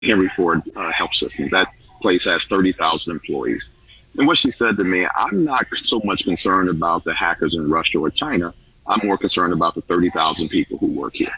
Henry Ford Health System. That place has 30,000 employees. And what she said to me, I'm not so much concerned about the hackers in Russia or China. I'm more concerned about the 30,000 people who work here.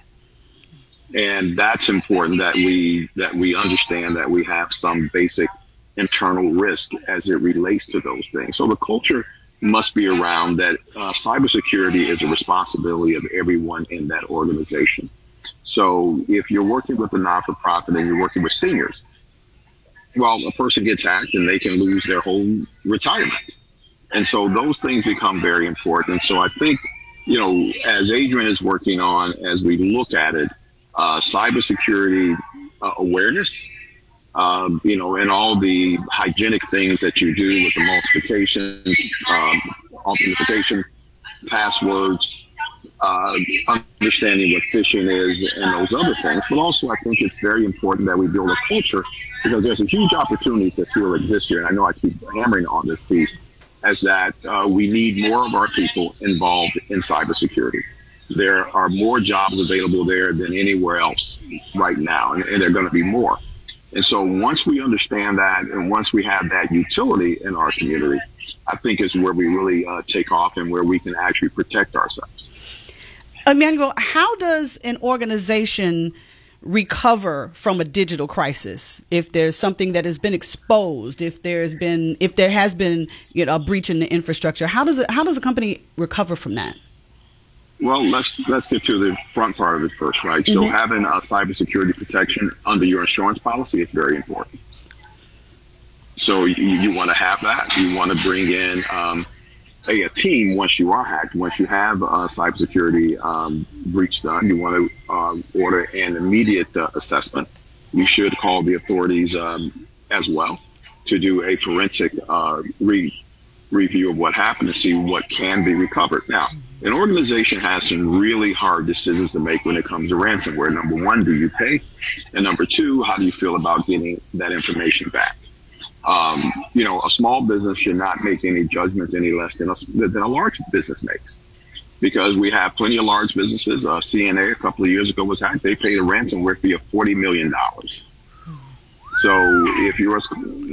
And that's important that we understand that we have some basic internal risk as it relates to those things. So the culture must be around that cybersecurity is a responsibility of everyone in that organization. So if you're working with a not-for-profit and you're working with seniors, well, a person gets hacked and they can lose their whole retirement. And so those things become very important. So I think, as Adrian is working on, as we look at it, cybersecurity awareness, and all the hygienic things that you do with the multiplication, authentication, passwords, understanding what phishing is and those other things. But also, I think it's very important that we build a culture because there's a huge opportunity that still exists here. And I know I keep hammering on this piece as that we need more of our people involved in cybersecurity. There are more jobs available there than anywhere else right now, and there are going to be more. And so once we understand that and once we have that utility in our community, I think is where we really take off and where we can actually protect ourselves. Emmanuel, how does an organization recover from a digital crisis if there's something that has been exposed, if there has been a breach in the infrastructure? How does a company recover from that? Well, let's get to the front part of it first, right? Mm-hmm. So having a cybersecurity protection under your insurance policy is very important. So you want to have that. You want to bring in a team once you are hacked. Once you have a cybersecurity breach done, you want to order an immediate assessment. You should call the authorities as well to do a forensic review of what happened to see what can be recovered. Now, an organization has some really hard decisions to make when it comes to ransomware. Number one, do you pay? And number two, how do you feel about getting that information back? A small business should not make any judgments any less than a large business makes. Because we have plenty of large businesses. CNA a couple of years ago was hacked. They paid a ransomware fee of $40 million. So if yours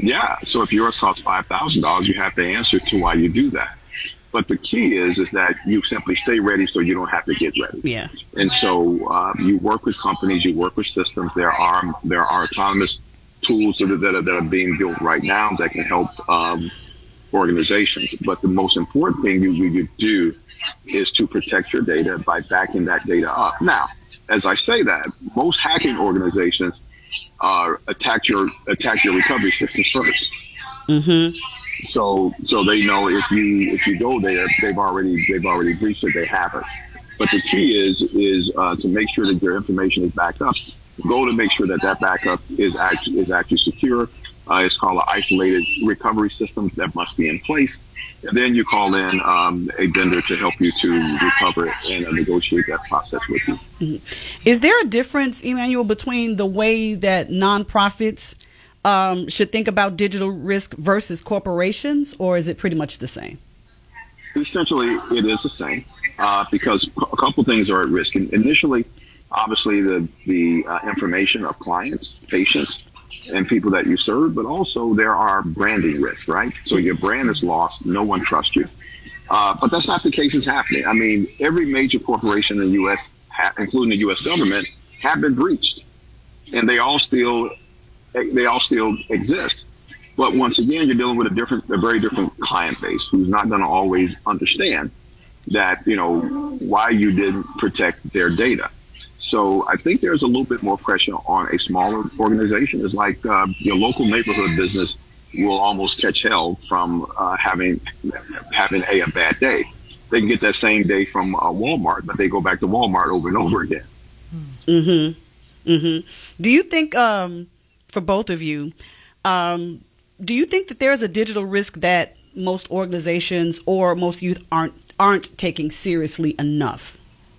costs $5,000, you have to answer to why you do that. But the key is that you simply stay ready so you don't have to get ready. Yeah. And so you work with companies, you work with systems. There are autonomous tools that are being built right now that can help organizations. But the most important thing you do is to protect your data by backing that data up. Now, as I say that, most hacking organizations attack your recovery system first. Mm-hmm. So they know if you go there, they've already breached it, they have it. But the key is to make sure that your information is backed up. Go to make sure that backup is actually secure. It's called an isolated recovery system that must be in place. And then you call in a vendor to help you to recover and negotiate that process with you. Mm-hmm. Is there a difference, Emmanuel, between the way that nonprofits should think about digital risk versus corporations, or is it pretty much the same? Essentially, it is the same because a couple things are at risk. Initially, obviously, the information of clients, patients, and people that you serve, but also there are branding risks, right? So your brand is lost. No one trusts you. But that's not the case. It's happening. I mean, every major corporation in the U.S., including the U.S. government, have been breached, and they all still exist. But once again, you're dealing with a very different client base who's not going to always understand that, why you didn't protect their data. So I think there's a little bit more pressure on a smaller organization. It's like your local neighborhood business will almost catch hell from having a bad day. They can get that same day from Walmart, but they go back to Walmart over and over again. Mm-hmm. Mm-hmm. Do you think, for both of you, do you think that there's a digital risk that most organizations or most youth aren't taking seriously enough?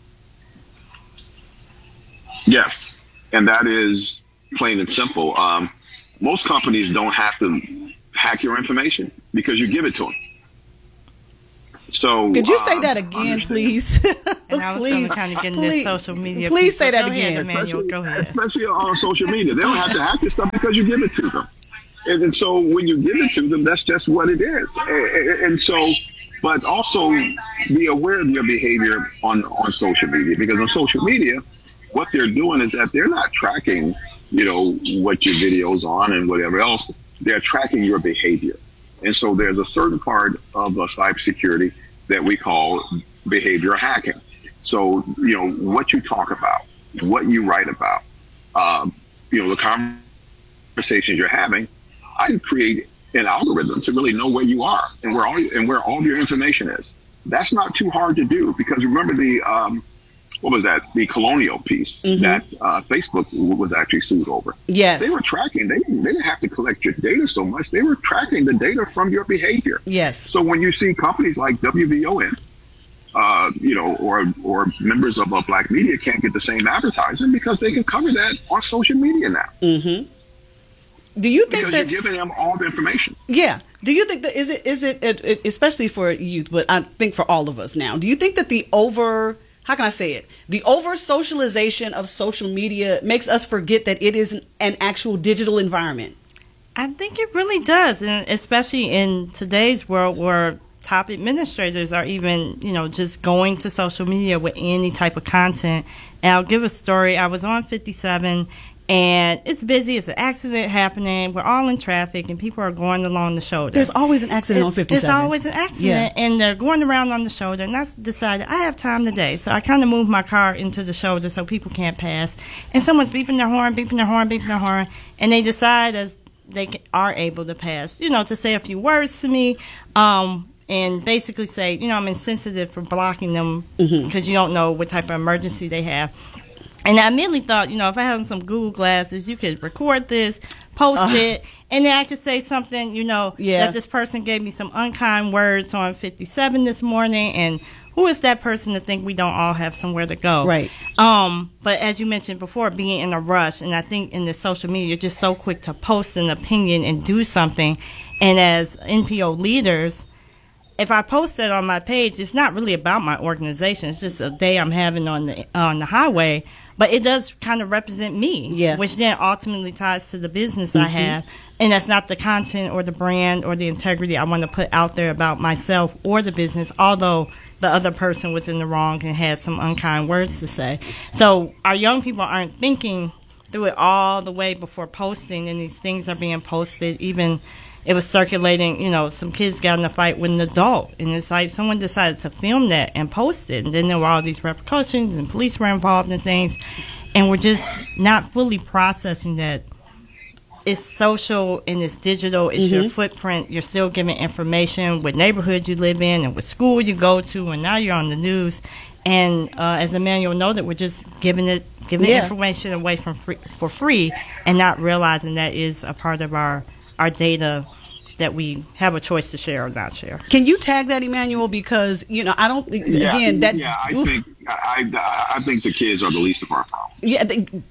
Yes, and that is plain and simple. Most companies don't have to hack your information because you give it to them. So could you say that again, please? And I was going to kind of get into this social media. Please people. say that Go again. ahead, Emmanuel. Go ahead. Especially on social media. They don't have to hack your stuff because you give it to them. And so when you give it to them, that's just what it is. And so, but also be aware of your behavior on social media, because on social media, what they're doing is that they're not tracking, what your video's on and whatever else. They're tracking your behavior. And so there's a certain part of cybersecurity that we call behavioral hacking. So, what you talk about, what you write about, the conversations you're having, I can create an algorithm to really know where you are and where all of your information is. That's not too hard to do, because remember the Colonial piece that Facebook was actually sued over. Yes. They were tracking. They didn't have to collect your data so much. They were tracking the data from your behavior. Yes. So when you see companies like WVON, or members of Black media can't get the same advertising because they can cover that on social media now. Mm-hmm. Do you think because that you're giving them all the information? Yeah. Do you think that is it especially for youth, but I think for all of us now? Do you think that the over socialization of social media makes us forget that it is an actual digital environment? I think it really does, and especially in today's world where top administrators are even, just going to social media with any type of content. And I'll give a story. I was on 57, and it's busy. It's an accident happening. We're all in traffic, and people are going along the shoulder. There's always an accident on 57. There's always an accident, and they're going around on the shoulder. And I decided I have time today, so I kind of moved my car into the shoulder so people can't pass. And someone's beeping their horn, beeping their horn, beeping their horn, and they decide as they are able to pass, to say a few words to me. And basically say, I'm insensitive for blocking them because you don't know what type of emergency they have. And I immediately thought, if I had some Google glasses, you could record this, post it, and then I could say something, that this person gave me some unkind words on 57 this morning, and who is that person to think we don't all have somewhere to go? Right. But as you mentioned before, being in a rush, and I think in the social media, you're just so quick to post an opinion and do something. And as NPO leaders, if I post that on my page, it's not really about my organization. It's just a day I'm having on the highway. But it does kind of represent me, which then ultimately ties to the business I have. And that's not the content or the brand or the integrity I want to put out there about myself or the business, although the other person was in the wrong and had some unkind words to say. So our young people aren't thinking through it all the way before posting, and these things are being posted. Even it was circulating, some kids got in a fight with an adult, and it's like someone decided to film that and post it, and then there were all these repercussions, and police were involved in things, and we're just not fully processing that it's social and it's digital, it's your footprint, you're still giving information with neighborhood you live in and with school you go to, and now you're on the news. And as Emmanuel noted, we're just giving information away for free and not realizing that is a part of our data that we have a choice to share or not share. Can you tag that, Emmanuel? Because I don't. Again, that. Yeah, I think the kids are the least of our problem. Yeah,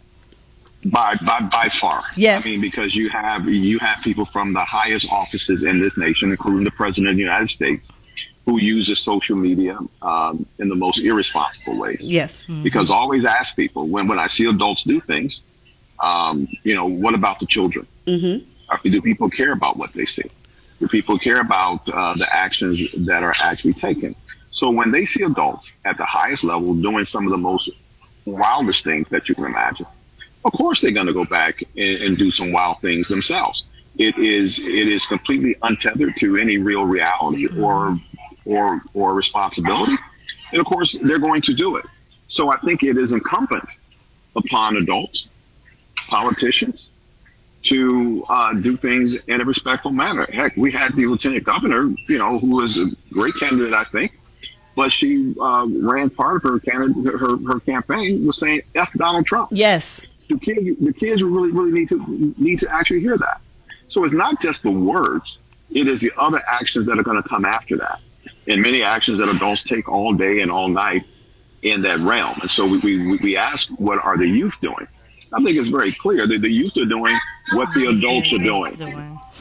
by far. Yes. I mean, because you have people from the highest offices in this nation, including the President of the United States, who uses social media in the most irresponsible ways. Yes. Mm-hmm. Because I always ask people when I see adults do things, what about the children? Mm-hmm. Do people care about what they see? Do people care about the actions that are actually taken? So when they see adults at the highest level doing some of the most wildest things that you can imagine, of course they're going to go back and do some wild things themselves. It is completely untethered to any real reality or responsibility. And of course they're going to do it. So I think it is incumbent upon adults, politicians, to do things in a respectful manner. Heck, we had the lieutenant governor, who was a great candidate, I think, but she ran part of her campaign was saying F Donald Trump. Yes. The kids really need to actually hear that. So it's not just the words; it is the other actions that are going to come after that, and many actions that adults take all day and all night in that realm. And so we ask, what are the youth doing? I think it's very clear that the youth are doing what the adults are doing,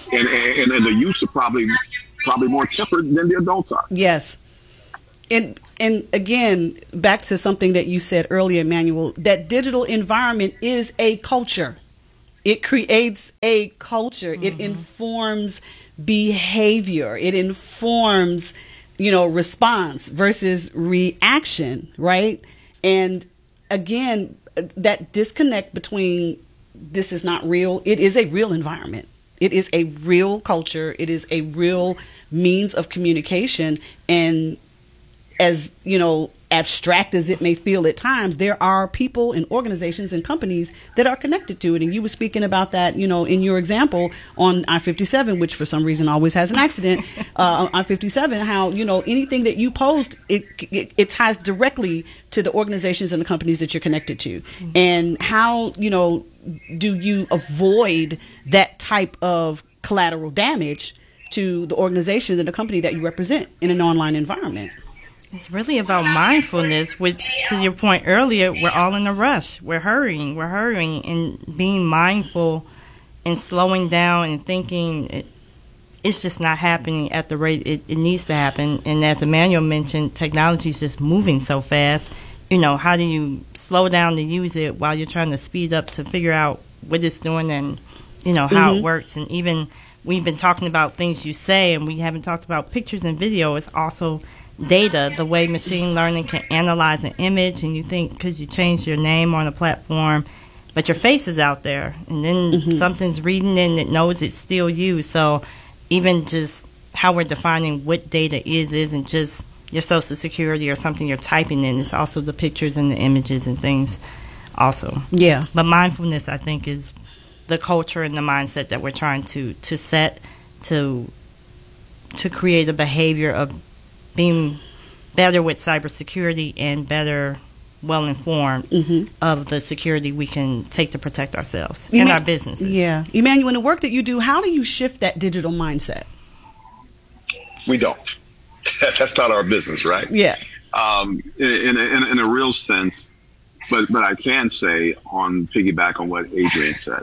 and the youth are probably more tempered than the adults are. Yes. And And again, back to something that you said earlier, Emmanuel, that digital environment is a culture. It creates a culture. Mm-hmm. It informs behavior. It informs, response versus reaction, right? And again, that disconnect between this is not real. It is a real environment. It is a real culture. It is a real means of communication. And as, abstract as it may feel at times, there are people and organizations and companies that are connected to it. And you were speaking about that, in your example on I-57, which for some reason always has an accident, on I-57, how, anything that you post, it ties directly to the organizations and the companies that you're connected to. Mm-hmm. And how, do you avoid that type of collateral damage to the organization and the company that you represent in an online environment? It's really about mindfulness, which, to your point earlier, we're all in a rush. We're hurrying, and being mindful and slowing down and thinking it's just not happening at the rate it needs to happen. And as Emmanuel mentioned, technology is just moving so fast. How do you slow down to use it while you're trying to speed up to figure out what it's doing and, how mm-hmm. it works. And even we've been talking about things you say, and we haven't talked about pictures and video. It's also data, the way machine learning can analyze an image, and you think because you changed your name on a platform, but your face is out there, and then mm-hmm. something's reading it and it knows it's still you. So even just how we're defining what data isn't just your social security or something you're typing in. It's also the pictures and the images and things also. Yeah. But mindfulness, I think, is the culture and the mindset that we're trying to set to create a behavior of being better with cybersecurity and better, well-informed mm-hmm. of the security we can take to protect ourselves and our businesses. Yeah. Emmanuel, in the work that you do, how do you shift that digital mindset? We don't. That's not our business, right? Yeah. In a real sense, but I can say, piggyback on what Adrian said,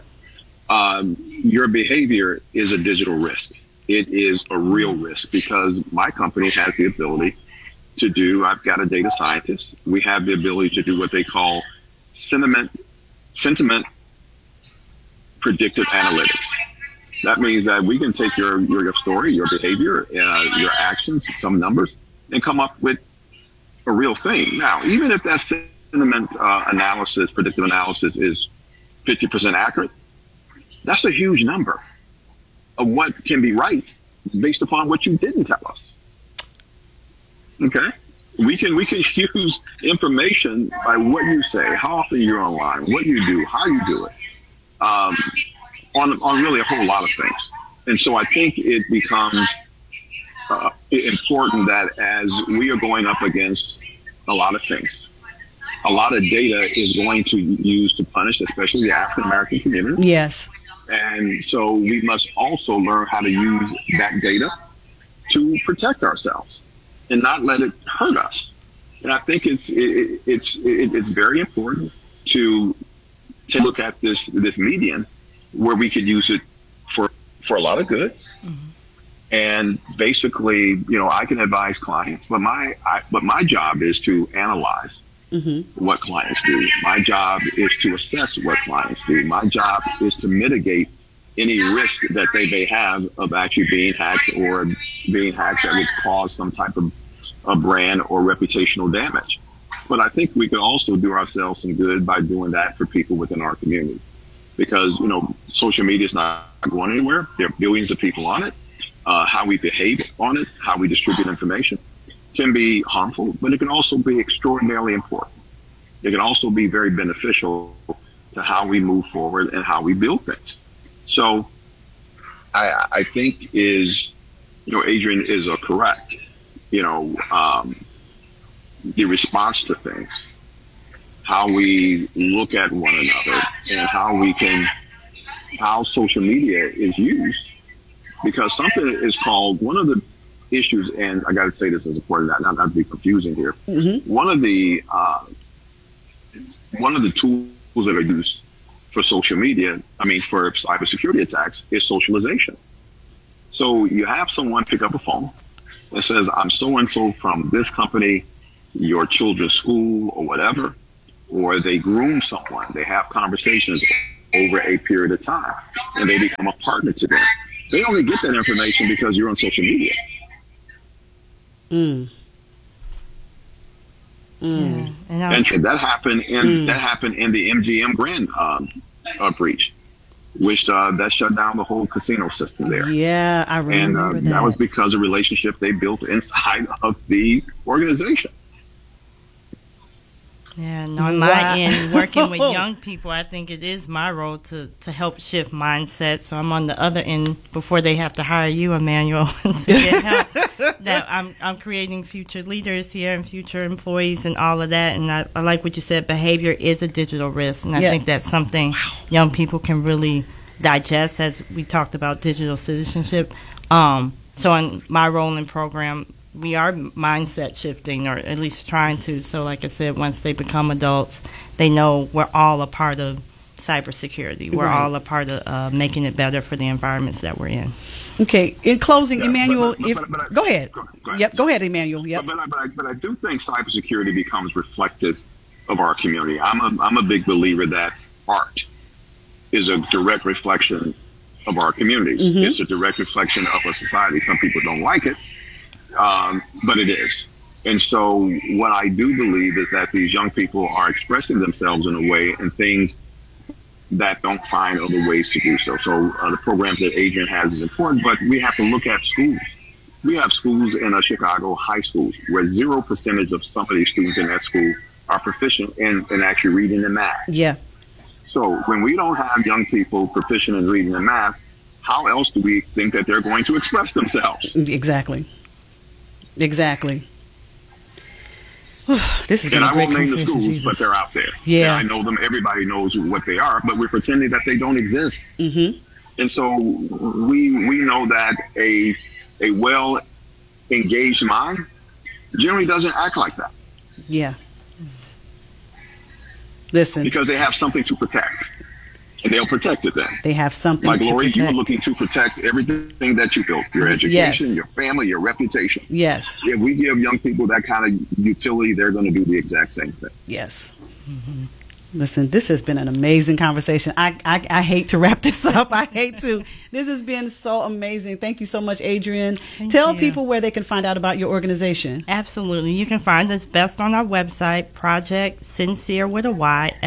your behavior is a digital risk. It is a real risk because my company has the ability to do, I've got a data scientist. We have the ability to do what they call sentiment predictive analytics. That means that we can take your story, your behavior, your actions, some numbers, and come up with a real thing. Now, even if that sentiment analysis, predictive analysis is 50% accurate, that's a huge number of what can be right based upon what you didn't tell us. Okay? We can use information by what you say, how often you're online, what you do, how you do it, on really a whole lot of things. And so I think it becomes important that as we are going up against a lot of things, a lot of data is going to use to punish, especially the African American community. Yes. And so we must also learn how to use that data to protect ourselves and not let it hurt us. And I think it's very important to take a look at this medium where we could use it for a lot of good. Mm-hmm. And basically, I can advise clients, but my job is to analyze mm-hmm. what clients do. My job is to assess what clients do. My job is to mitigate any risk that they may have of actually being hacked that would cause some type of a brand or reputational damage. But I think we could also do ourselves some good by doing that for people within our community. Because, social media is not going anywhere. There are billions of people on it. How we behave on it, how we distribute information can be harmful, but it can also be extraordinarily important. It can also be very beneficial to how we move forward and how we build things. So I think Adrian is correct. The response to things, how we look at one another, and how social media is used. Because something is called, one of the issues, and I got to say this is important, not to be confusing here. Mm-hmm. One of the tools that are used for social media, for cybersecurity attacks, is socialization. So you have someone pick up a phone that says, I'm so-and-so from this company, your children's school or whatever, or they groom someone. They have conversations over a period of time, and they become a partner to them. They only get that information because you're on social media. Yeah. And that happened in the MGM Grand breach, which that shut down the whole casino system there. Yeah, I remember and that was because of relationship they built inside of the organization. Yeah, and on my end, working with young people, I think it is my role to help shift mindset. So I'm on the other end before they have to hire you, Emmanuel, to get help. That I'm creating future leaders here and future employees and all of that. And I like what you said. Behavior is a digital risk, and I think that's something young people can really digest. As we talked about digital citizenship. So in my role in program, we are mindset shifting, or at least trying to. So like I said, once they become adults, they know we're all a part of cybersecurity. We're all a part of making it better for the environments that we're in. Okay. In closing, Emmanuel, go ahead. Yep. Go ahead, Emmanuel. Yep. But I do think cybersecurity becomes reflective of our community. I'm a big believer that art is a direct reflection of our communities. Mm-hmm. It's a direct reflection of a society. Some people don't like it. But it is. And so what I do believe is that these young people are expressing themselves in a way and things that don't find other ways to do so. So the programs that Adrian has is important, but we have to look at schools. We have schools in Chicago high schools where 0% of some of these students in that school are proficient in actually reading and math. Yeah. So when we don't have young people proficient in reading and math, how else do we think that they're going to express themselves? Exactly. This is going to be a great conversation. And I won't name the schools, but they're out there. Yeah. And I know them. Everybody knows what they are, but we're pretending that they don't exist. Mm-hmm. And so we know that a well-engaged mind generally doesn't act like that. Yeah. Listen. Because they have something to protect. And they'll protect it then. They have something to protect. Like, Lori, you were looking to protect everything that you built. Your education, your family, your reputation. Yes. If we give young people that kind of utility, they're going to do the exact same thing. Yes. Mm-hmm. Listen, this has been an amazing conversation. I hate to wrap this up. I hate to. This has been so amazing. Thank you so much, Adrian. Tell people where they can find out about your organization. Absolutely. You can find us best on our website, Project Syncere with a Y,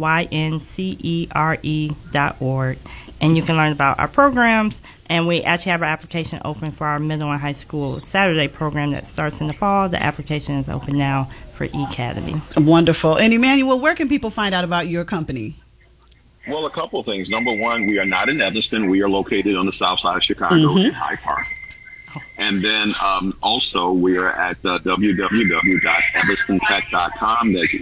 SYNCERE.org. And you can learn about our programs. And we actually have our application open for our middle and high school Saturday program that starts in the fall. The application is open now for eAcademy. Wonderful. And Emmanuel, where can people find out about your company? Well, a couple of things. Number one, we are not in Evanston. We are located on the south side of Chicago in Hyde Park. And then also we are at www.evanstontech.com. That's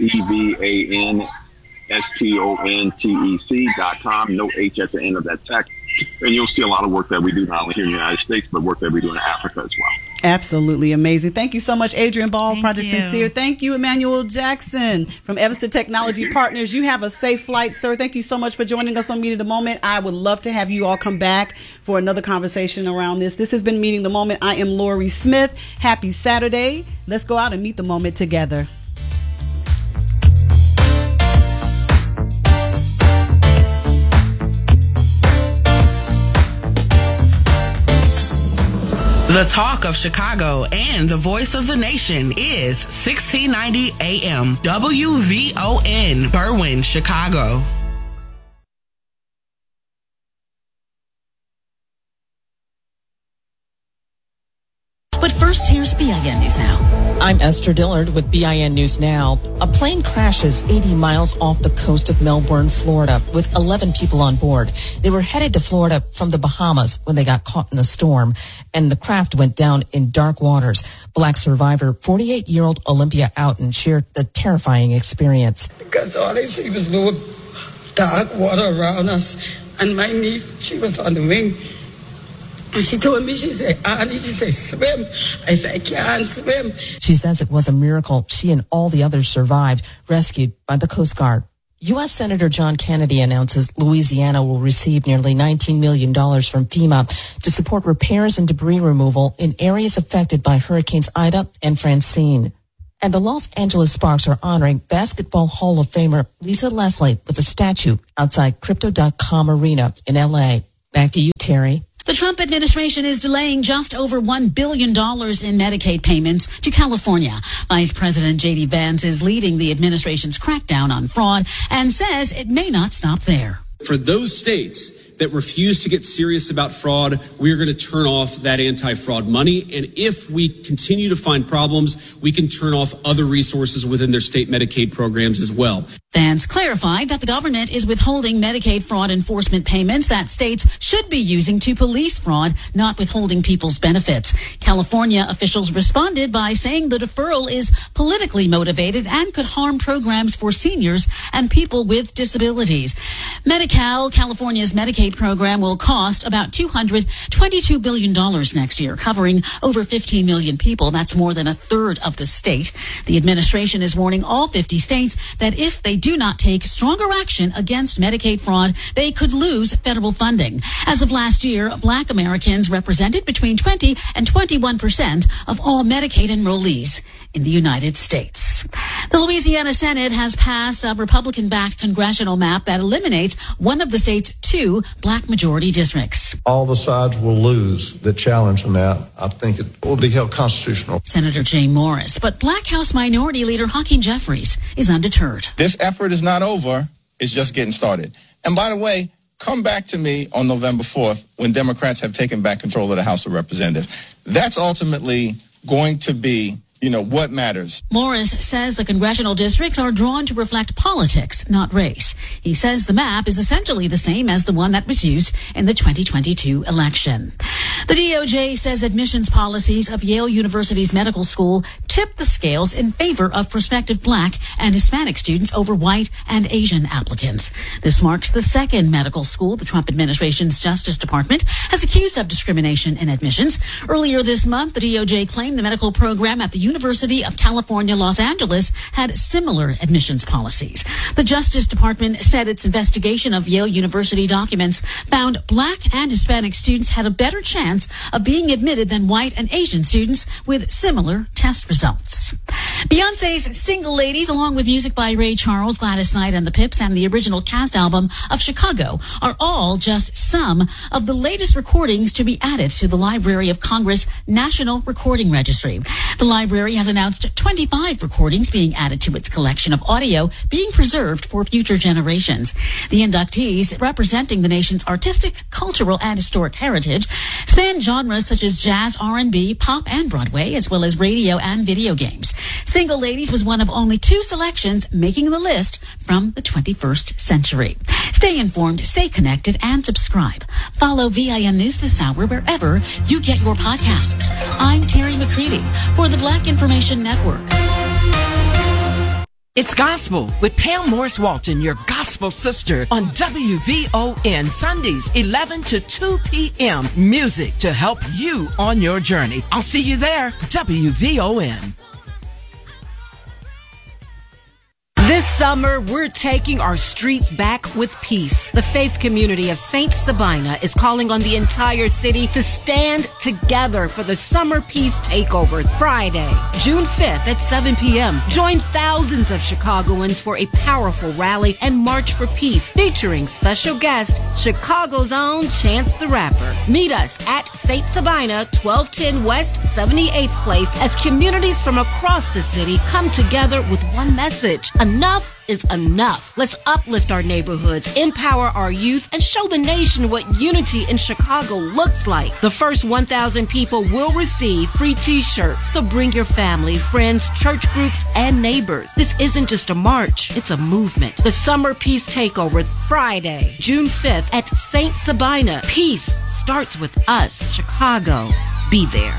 EVANSTONTEC.com. No H at the end of that tech. And you'll see a lot of work that we do not only here in the United States, but work that we do in Africa as well. Absolutely amazing. Thank you so much, Adrian Ball, Project Syncere. Thank you, Emmanuel Jackson from Evanston Technology Partners. You have a safe flight, sir. Thank you so much for joining us on Meeting the Moment. I would love to have you all come back for another conversation around this. This has been Meeting the Moment. I am Lori Smith. Happy Saturday. Let's go out and meet the moment together. The talk of Chicago and the voice of the nation is 1690 AM WVON, Berwyn, Chicago. But first, here's BIN News Now. I'm Esther Dillard with BIN News Now. A plane crashes 80 miles off the coast of Melbourne, Florida, with 11 people on board. They were headed to Florida from the Bahamas when they got caught in the storm, and the craft went down in dark waters. Black survivor, 48-year-old Olympia Outen, shared the terrifying experience. Because all I see was no dark water around us, and my niece, she was on the wing. And she told me, she said, Annie, she said, swim. I said, I can't swim. She says it was a miracle she and all the others survived, rescued by the Coast Guard. U.S. Senator John Kennedy announces Louisiana will receive nearly $19 million from FEMA to support repairs and debris removal in areas affected by Hurricanes Ida and Francine. And the Los Angeles Sparks are honoring Basketball Hall of Famer Lisa Leslie with a statue outside Crypto.com Arena in L.A. Back to you, Terry. The Trump administration is delaying just over $1 billion in Medicaid payments to California. Vice President J.D. Vance is leading the administration's crackdown on fraud and says it may not stop there. For those states that refuse to get serious about fraud, we are going to turn off that anti-fraud money. And if we continue to find problems, we can turn off other resources within their state Medicaid programs as well. Vance clarified that the government is withholding Medicaid fraud enforcement payments that states should be using to police fraud, not withholding people's benefits. California officials responded by saying the deferral is politically motivated and could harm programs for seniors and people with disabilities. Medi-Cal, California's Medicaid program, will cost about $222 billion next year, covering over 15 million people. That's more than a third of the state. The administration is warning all 50 states that if they do not take stronger action against Medicaid fraud, they could lose federal funding. As of last year, Black Americans represented between 20 and 21% of all Medicaid enrollees in the United States. The Louisiana Senate has passed a Republican-backed congressional map that eliminates one of the state's 2 Black majority districts. All the sides will lose that challenge the map. I think it will be held constitutional. Senator Jay Morris, but Black House Minority Leader Hakeem Jeffries is undeterred. This effort is not over. It's just getting started. And by the way, come back to me on November 4th when Democrats have taken back control of the House of Representatives. That's ultimately going to be what matters. Morris says the congressional districts are drawn to reflect politics, not race. He says the map is essentially the same as the one that was used in the 2022 election. The DOJ says admissions policies of Yale University's medical school tipped the scales in favor of prospective Black and Hispanic students over white and Asian applicants. This marks the second medical school the Trump administration's Justice Department has accused of discrimination in admissions. Earlier this month, the DOJ claimed the medical program at the University of California, Los Angeles had similar admissions policies. The Justice Department said its investigation of Yale University documents found Black and Hispanic students had a better chance of being admitted than white and Asian students with similar test results. Beyonce's Single Ladies, along with music by Ray Charles, Gladys Knight and the Pips, and the original cast album of Chicago, are all just some of the latest recordings to be added to the Library of Congress National Recording Registry. The library has announced 25 recordings being added to its collection of audio being preserved for future generations. The inductees, representing the nation's artistic, cultural, and historic heritage, span genres such as jazz, R&B, pop, and Broadway, as well as radio and video games. Single Ladies was one of only 2 selections making the list from the 21st century. Stay informed, stay connected, and subscribe. Follow VIN News this hour wherever you get your podcasts. I'm Terry McCready for the Black Information Network. It's Gospel with Pam Morris Walton, your gospel sister, on WVON Sundays, 11 to 2 p.m. Music to help you on your journey. I'll see you there. WVON. This summer, we're taking our streets back with peace. The faith community of Saint Sabina is calling on the entire city to stand together for the Summer Peace Takeover, Friday, June 5th at 7 p.m. Join thousands of Chicagoans for a powerful rally and march for peace featuring special guest, Chicago's own Chance the Rapper. Meet us at Saint Sabina, 1210 West 78th Place, as communities from across the city come together with one message. Enough is enough. Let's uplift our neighborhoods, empower our youth, and show the nation what unity in Chicago looks like. The first 1,000 people will receive free t-shirts, so bring your family, friends, church groups, and neighbors. This isn't just a march, it's a movement. The Summer Peace Takeover, Friday, June 5th at Saint Sabina. Peace starts with us. Chicago, be there.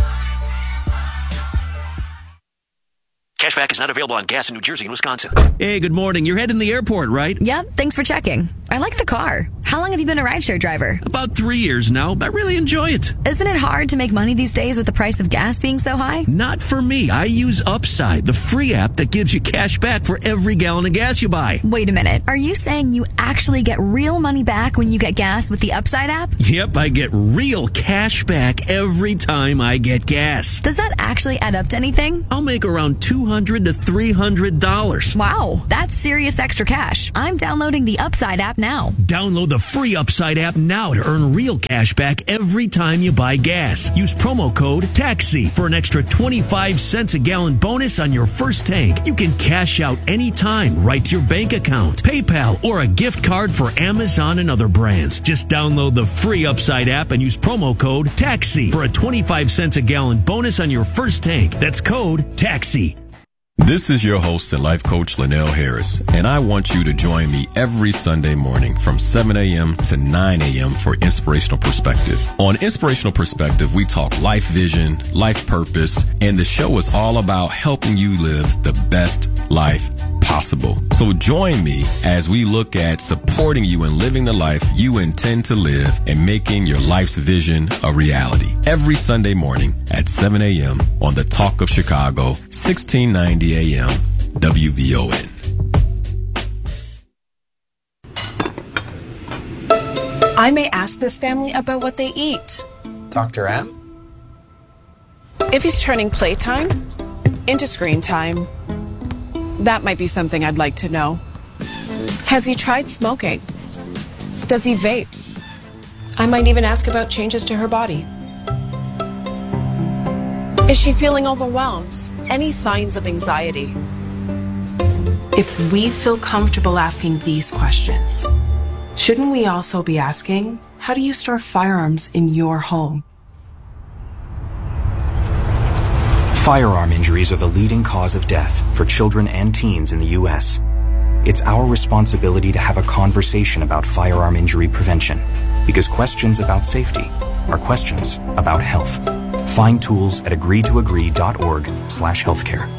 Cashback is not available on gas in New Jersey and Wisconsin. Hey, good morning. You're heading to the airport, right? Yep, thanks for checking. I like the car. How long have you been a rideshare driver? About 3 years now, but I really enjoy it. Isn't it hard to make money these days with the price of gas being so high? Not for me. I use Upside, the free app that gives you cash back for every gallon of gas you buy. Wait a minute. Are you saying you actually get real money back when you get gas with the Upside app? Yep, I get real cash back every time I get gas. Does that actually add up to anything? I'll make around $200 to $300. Wow, that's serious extra cash. I'm downloading the Upside app now. Download the free Upside app now to earn real cash back every time you buy gas. Use promo code TAXI for an extra 25 cents a gallon bonus on your first tank. You can cash out anytime right to your bank account, PayPal, or a gift card for Amazon and other brands. Just download the free Upside app and use promo code TAXI for a 25 cents a gallon bonus on your first tank. That's code TAXI. This is your host and life coach, Linnell Harris, and I want you to join me every Sunday morning from 7 a.m. to 9 a.m. for Inspirational Perspective. On Inspirational Perspective, we talk life vision, life purpose, and the show is all about helping you live the best life possible. So join me as we look at supporting you in living the life you intend to live and making your life's vision a reality. Every Sunday morning at 7 a.m. on the Talk of Chicago, 1690 a.m. WVON. I may ask this family about what they eat. Dr. M? If he's turning playtime into screen time, that might be something I'd like to know. Has he tried smoking? Does he vape? I might even ask about changes to her body. Is she feeling overwhelmed? Any signs of anxiety? If we feel comfortable asking these questions, shouldn't we also be asking, how do you store firearms in your home? Firearm injuries are the leading cause of death for children and teens in the U.S. It's our responsibility to have a conversation about firearm injury prevention, because questions about safety are questions about health. Find tools at agreetoagree.org/healthcare.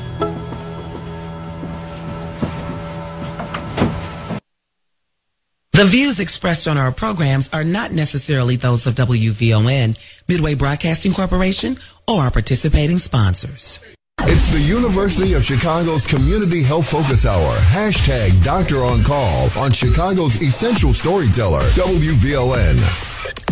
The views expressed on our programs are not necessarily those of WVON, Midway Broadcasting Corporation, or our participating sponsors. It's the University of Chicago's Community Health Focus Hour. #Doctor on Call on Chicago's Essential Storyteller, WVON.